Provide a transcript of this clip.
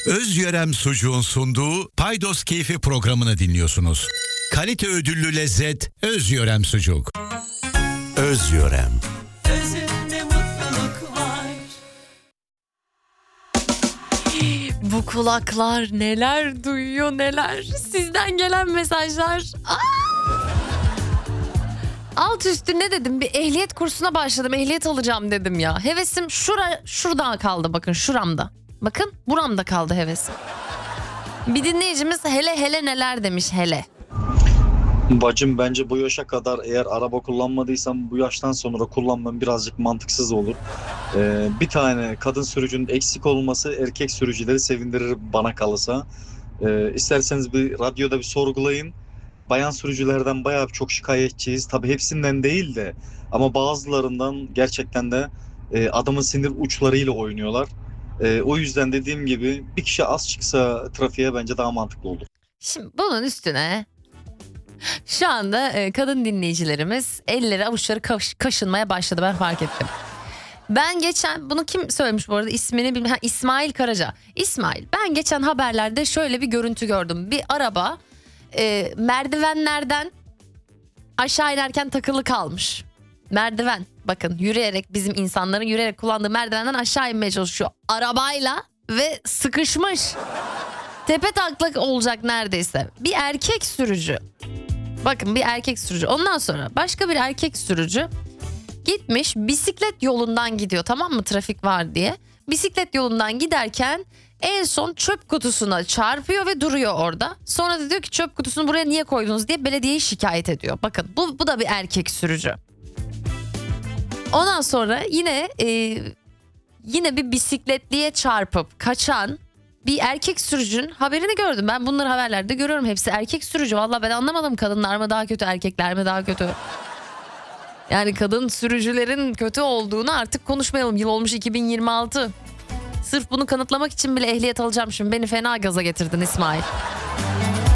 Özyörem Sucuğun sunduğu Paydos Keyfi programını dinliyorsunuz. Kalite ödüllü lezzet Özyörem Sucuk. Özyörem. Özünde mutluluk var. Bu kulaklar neler duyuyor neler. Sizden gelen mesajlar. Alt üstü ne dedim? Bir ehliyet kursuna başladım. Ehliyet alacağım dedim ya. Hevesim şuradan kaldı, bakın şuramda. Bakın buramda kaldı hevesim. Bir dinleyicimiz hele neler demiş hele. Bacım, bence bu yaşa kadar eğer araba kullanmadıysam bu yaştan sonra kullanmam birazcık mantıksız olur. Bir tane kadın sürücünün eksik olması erkek sürücüleri sevindirir bana kalırsa. İsterseniz bir radyoda bir sorgulayın. Bayan sürücülerden bayağı çok şikayetçiyiz. Tabii hepsinden değil de ama bazılarından gerçekten de adamın sinir uçlarıyla oynuyorlar. O yüzden dediğim gibi bir kişi az çıksa trafiğe bence daha mantıklı olur. Şimdi bunun üstüne şu anda kadın dinleyicilerimiz elleri avuçları kaşınmaya başladı, ben fark ettim. Ben geçen, bunu kim söylemiş bu arada, ismini bilmiyorum. İsmail Karaca. İsmail, ben geçen haberlerde şöyle bir görüntü gördüm. Bir araba merdivenlerden aşağı inerken takılı kalmış. Merdiven, bakın, yürüyerek, bizim insanların yürüyerek kullandığı merdivenden aşağı inmeye çalışıyor arabayla ve sıkışmış. Tepe taklak olacak neredeyse. Bir erkek sürücü. Bakın, bir erkek sürücü. Ondan sonra başka bir erkek sürücü gitmiş, bisiklet yolundan gidiyor, tamam mı, trafik var diye. Bisiklet yolundan giderken en son çöp kutusuna çarpıyor ve duruyor orada. Sonra da diyor ki çöp kutusunu buraya niye koydunuz diye belediyeyi şikayet ediyor. Bakın, bu da bir erkek sürücü. Ondan sonra yine bir bisikletliye çarpıp kaçan bir erkek sürücünün haberini gördüm. Ben bunları haberlerde görüyorum. Hepsi erkek sürücü. Vallahi ben anlamadım, kadınlar mı daha kötü, erkekler mi daha kötü? Yani kadın sürücülerin kötü olduğunu artık konuşmayalım. Yıl olmuş 2026. Sırf bunu kanıtlamak için bile ehliyet alacağım şimdi. Beni fena gaza getirdin İsmail.